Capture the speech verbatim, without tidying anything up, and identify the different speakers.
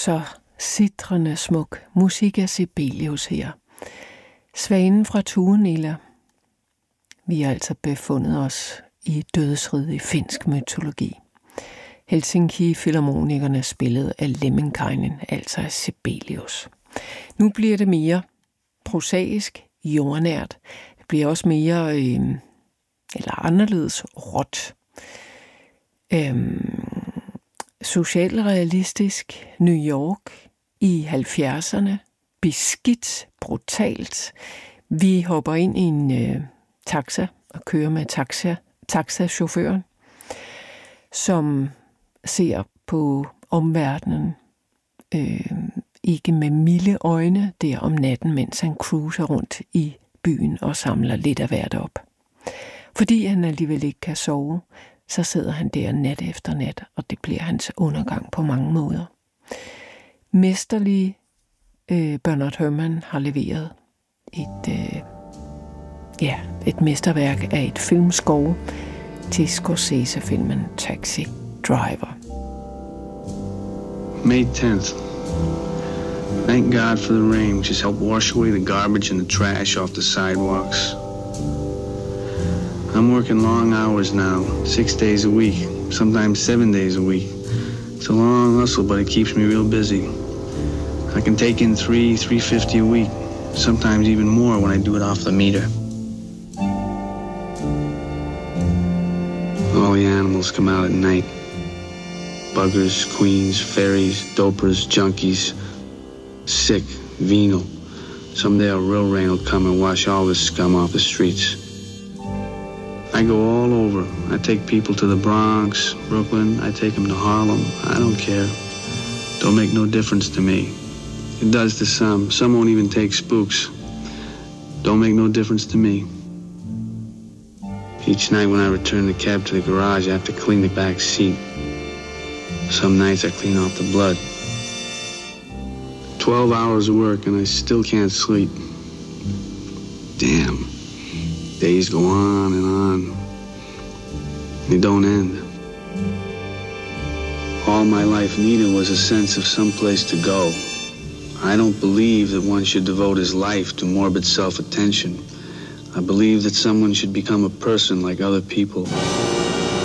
Speaker 1: Så sitrende smuk musik af Sibelius her. Svanen fra Tuonela. Vi har altså befundet os i dødsriget i finsk mytologi. Helsinki-filharmonikerne spillede af Lemminkainen, altså af Sibelius. Nu bliver det mere prosaisk, jordnært. Det bliver også mere, øh, eller anderledes, råt. Øhm, socialrealistisk New York i halvfjerdserne. Beskidt, brutalt. Vi hopper ind i en øh, taxa og kører med taxa, taxachaufføren, som ser på omverdenen, øh, ikke med milde øjne, der om natten, mens han cruiser rundt i byen og samler lidt af hvert op. Fordi han alligevel ikke kan sove, så sidder han der nat efter nat, og det bliver hans undergang på mange måder. Mesterlig øh, Bernard Herrmann har leveret et, øh, ja, et mesterværk af et filmscore til Scorsese-filmen Taxi Driver.
Speaker 2: May tenth. Thank God for the rain, which has helped wash away the garbage and the trash off the sidewalks. I'm working long hours now, six days a week, sometimes seven days a week. It's a long hustle, but it keeps me real busy. I can take in three, three fifty a week, sometimes even more when I do it off the meter. All the animals come out at night. Buggers, queens, fairies, dopers, junkies, sick, venal. Someday a real rain will come and wash all this scum off the streets. I go all over. I take people to the Bronx, Brooklyn. I take them to Harlem. I don't care. Don't make no difference to me. It does to some. Some won't even take spooks. Don't make no difference to me. Each night when I return the cab to the garage, I have to clean the back seat. Some nights I clean off the blood. Twelve hours of work and I still can't sleep. Damn. Days go on and on. They don't end. All my life needed was a sense of some place to go. I don't believe that one should devote his life to morbid self-attention. I believe that someone should become a person like other people.